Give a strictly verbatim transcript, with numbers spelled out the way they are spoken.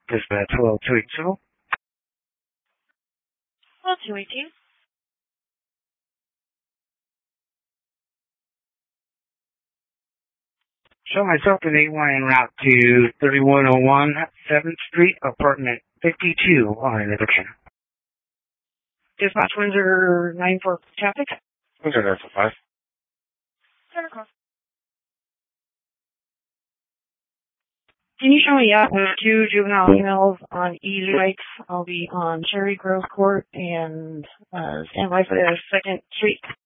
Dispatch twelve two eighty. twelve two eighty. Show myself in A one en route to thirty-one oh one seventh Street, apartment fifty-two on intersection. Dispatch Windsor nine four traffic. Windsor nine four five. Center cross. Can you show me, yeah, two juvenile females on Easy Bikes? I'll be on Cherry Grove Court and uh, stand by for the second street.